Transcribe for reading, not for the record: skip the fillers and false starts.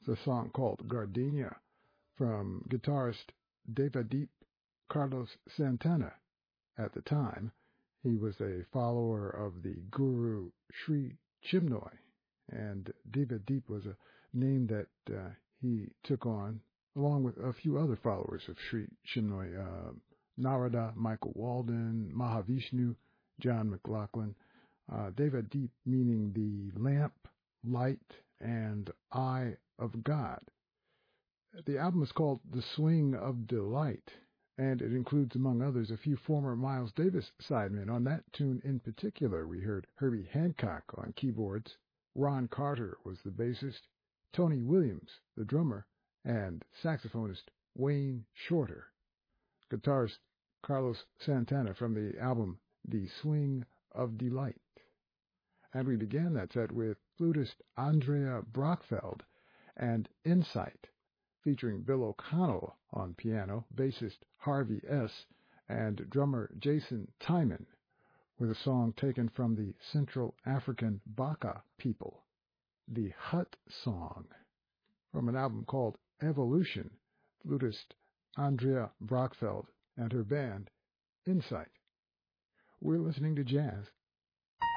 It's a song called Gardenia from guitarist Devadeep Carlos Santana. At the time, he was a follower of the guru Sri Chinmoy, and Devadeep was a name that he took on along with a few other followers of Sri Chinmoy, Narada, Michael Walden, Mahavishnu, John McLaughlin. Devadeep meaning the lamp, light, and eye of God. The album is called The Swing of Delight, and it includes, among others, a few former Miles Davis sidemen. On that tune in particular, we heard Herbie Hancock on keyboards, Ron Carter was the bassist, Tony Williams, the drummer, and saxophonist Wayne Shorter. Guitarist Carlos Santana from the album The Swing of Delight. And we began that set with flutist Andrea Brockfeld and Insight, featuring Bill O'Connell on piano, bassist Harvey S., and drummer Jason Timon, with a song taken from the Central African Baka people, the Hut Song, from an album called Evolution, flutist Andrea Brockfeld and her band Insight. We're listening to jazz